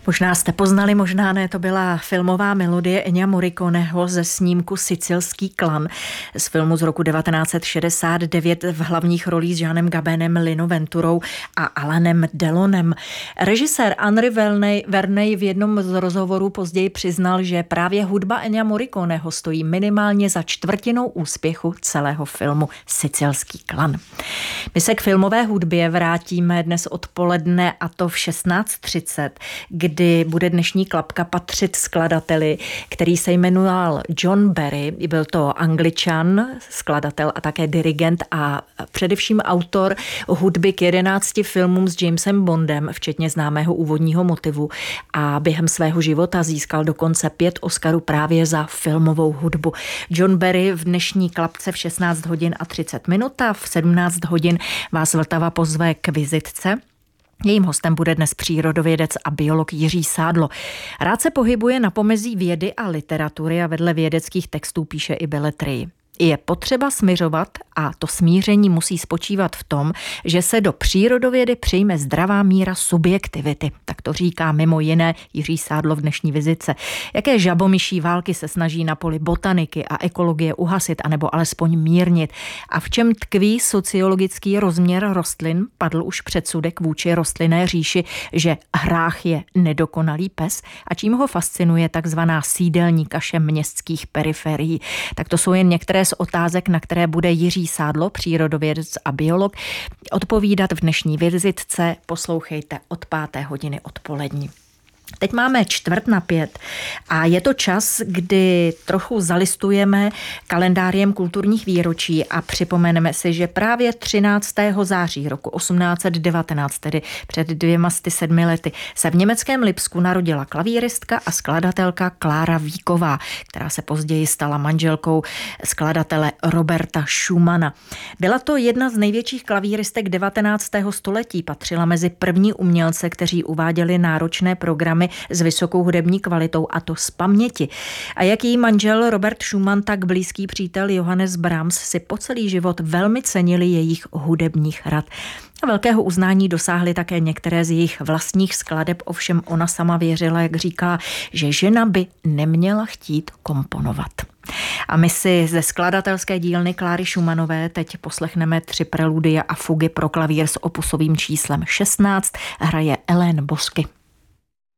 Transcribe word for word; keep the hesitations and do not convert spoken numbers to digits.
Možná jste poznali, možná ne, to byla filmová melodie Ennio Morriconeho ze snímku Sicilský klan z filmu z roku devatenáct set šedesát devět v hlavních rolích s Jeanem Gabenem, Linou Venturou a Alanem Delonem. Režisér Henri Verneuil v jednom z rozhovorů později přiznal, že právě hudba Ennia Morriconeho stojí minimálně za čtvrtinou úspěchu celého filmu Sicilský klan. My se k filmové hudbě vrátíme dnes odpoledne, a to v šestnáct třicet, kdy bude dnešní klapka patřit skladateli, který se jmenoval John Barry. Byl to Angličan, skladatel a také dirigent a především autor hudby k jedenácti filmům s Jamesem Bondem, včetně známého úvodního motivu, a během svého života získal dokonce pět Oscarů právě za filmovou hudbu. John Barry v dnešní klapce v šestnáct hodin a třicet minut a v sedmnáct hodin vás Vltava pozve k vizitce. Jejím hostem bude dnes přírodovědec a biolog Jiří Sádlo. Rád se pohybuje na pomezí vědy a literatury a vedle vědeckých textů píše i beletrii. Je potřeba smiřovat a to smíření musí spočívat v tom, že se do přírodovědy přijme zdravá míra subjektivity. Tak to říká mimo jiné Jiří Sádlo v dnešní vizitce. Jaké žabomyší války se snaží na poli botaniky a ekologie uhasit anebo alespoň mírnit? A v čem tkví sociologický rozměr rostlin? Padl už předsudek vůči rostlinné říši, že hrách je nedokonalý pes, a čím ho fascinuje takzvaná sídelní kaše městských periferií. Tak to jsou jen některé z otázek, na které bude Jiří Sádlo, přírodovědec a biolog, odpovídat v dnešní vizitce. Poslouchejte od páté hodiny odpolední. Teď máme čtvrt na pět a je to čas, kdy trochu zalistujeme kalendářem kulturních výročí a připomeneme si, že právě třináctého září roku osmnáct set devatenáct, tedy před dvěma sty sedmi lety, se v německém Lipsku narodila klavíristka a skladatelka Klára Víková, která se později stala manželkou skladatele Roberta Schumana. Byla to jedna z největších klavíristek devatenáctého století, patřila mezi první umělce, kteří uváděli náročné programy s vysokou hudební kvalitou, a to z paměti. A jak její manžel Robert Schumann, tak blízký přítel Johannes Brahms si po celý život velmi cenili jejich hudebních rad. A velkého uznání dosáhly také některé z jejich vlastních skladeb, ovšem ona sama věřila, jak říká, že žena by neměla chtít komponovat. A my si ze skladatelské dílny Kláry Schumannové teď poslechneme tři preludia a fugy pro klavír s opusovým číslem šestnáct. Hraje Ellen Bosky.